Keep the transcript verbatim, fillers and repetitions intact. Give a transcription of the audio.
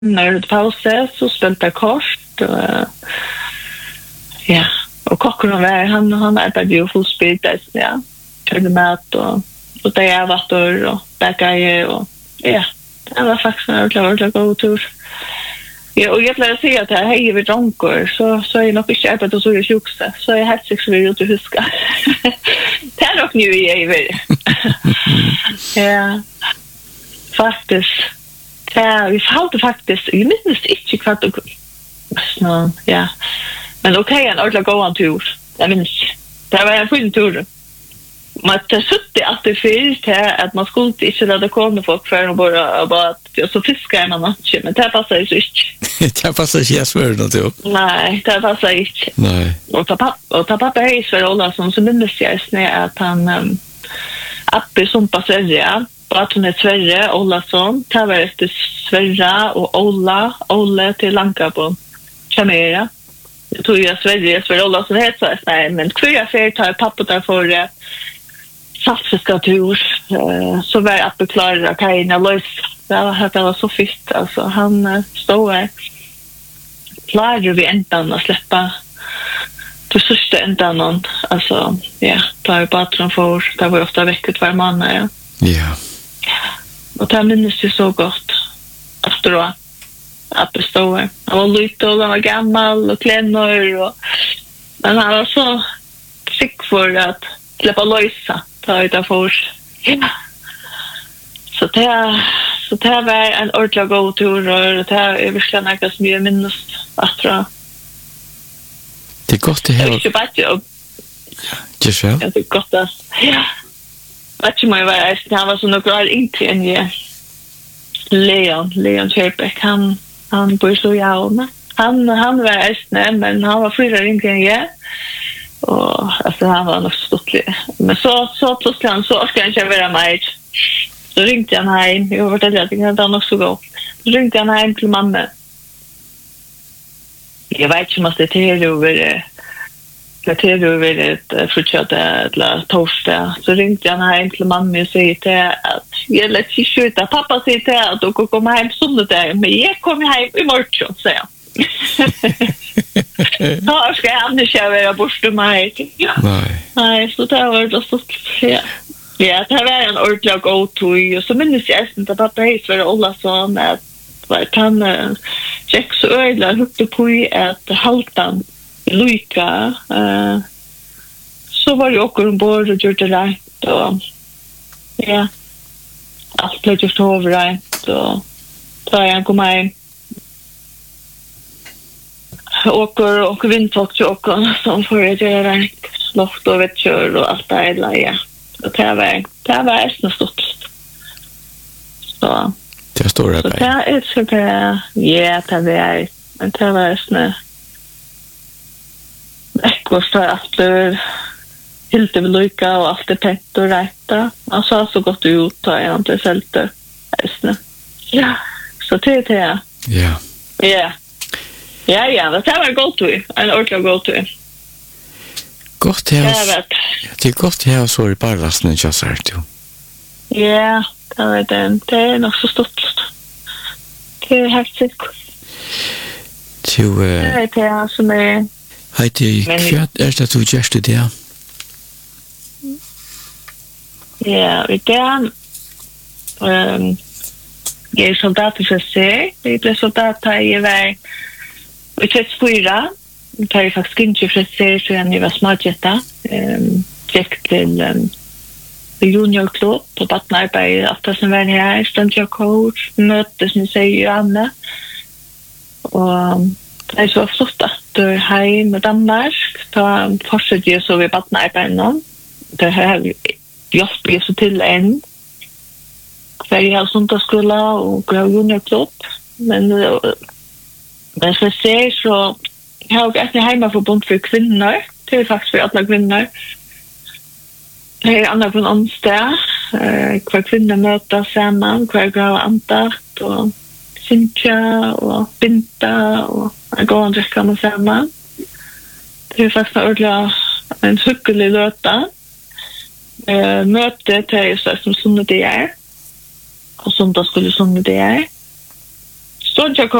när det pausade så spelade kort och ja, och kocken var han han arbetade ju full speed där ja. Körde mat och och det är vatten och bäckaje och ja, det var faktiskt en ordentlig god tur. Ja, och jag vill säga att det här är vi drunkor så så är nog inte arbetet så är sjuksta så är helt sex vi ut huska. Det är nog nu i över. Ja. Faktiskt. Ja, vi fallte faktiskt. Jag minns inte kvart och så ja. Men okej, en ordentlig god tur. Jag minns. Det var en fin tur. Men det sutte att det finns här att man skulle inte låta komma folk för att bara bara så fiskar man inte, men det passar ju inte. Det passar inte så väl då. Nej, det passar inte. Nej. Och pappa och pappa är för alla som så minns jag snä att han um, uppe som på Sverige, på att hon är Sverige, Ollason, tar väl efter Sverige och Olla, Olle till Lanka på Chamera. Jag tror jag Sverige för alla som heter så nej, men kvar jag för tar pappa där för det. Saftfiska tur så var jag uppe klar att kaina lös. Det var det var så fint alltså han stod där. Klarade vi ändan att släppa det sista ändan alltså ja, tar bara tron för det var ofta veckot var man ja. Ja. Och det minns ju så gott efteråt att det stod där. Han var lite och han var gammal och klännor och men han var så sick för att släppa lösa. Ta ut av fors. Ja. Så det så det var en ordentlig god tur och det är verkligen något som jag minns att tror. Det är gott det här. Det är bara jobb. Ja, det själv. Det är gott att ja. Vad man var det han var så några inte än ja. Leon, Leon Scherbeck han han bor så ja. Han han var ästnä men han var fyra inte än ja. Och alltså han var nog stottlig. Men så så plötsligt han så ska han inte vara med. Så ringde han hem. Jag var där att det var nog så gott. Så ringde han hem till mamma. Jag vet inte om det är över det är över ett fortsatt eller torsdag. Så ringde han hem till mamma och sa till att jag lät sig skjuta. Pappa säger till att du kommer hem söndag men jag kommer hem imorgon säger jag. Ja, ska jag inte vara borste mig. Ja. Nej. Nej, så det var det så ja. Ja, det var en ordentlig god tur och så minns jag inte att pappa hejs var alla sån att var han check så öde hukte på att haltan Luika eh så var jag också ombord och gjorde det rätt och ja. Allt blev just överrätt och så jag kom hem åker och vindfolk till åker som får göra loft och vettkör och allt det där, ja. Så det var, det var ästna stort. Så. Det står det så det är så det, ja, det var, men det var ästna. Ekvars tar efter helt över lycka och allt är tätt och rätta. Han sa så gott ut och jag inte sälte ästna. Ja, så det är det. Ja. Ja. Ja, ja, det var gott tur. En ordentlig god tur. Gott här. Det är gott här så är bara lasten jag sa det. Ja, det var den. Det är nog så stort. Det är häftigt. Du, det är det som är... Hej, det är det du gör det där? Ja, och det är... Jag är soldat i sig. Jag blev soldat här i väg. Vi tvätt fyra. Vi tar ju faktiskt inte för att se så jag var smartjätta. Um, gick till um, juniorklubb på Battenarberg. Att som var här. Stämde jag coach. Möttes ni säger Anna. Och det är så flott att du är här med Danmark. Då fortsätter jag så vid Battenarberg. Det här hjälper jag så till en. För jag har sundagsskola och jag har juniorklubb. Men men så ser så jag har ett hemmaförbund för kvinnor. Det är faktiskt för alla kvinnor. Det är andra från onsdag. Kvar kvinnor mötas samman. Kvar grava antakt och Cynthia och Binta och går och dricker med samman. Det är faktiskt ordentligt en hyggelig löta. Mötet är just det som sunnet det är. Och sundag skulle sunnet det är. Stort tack.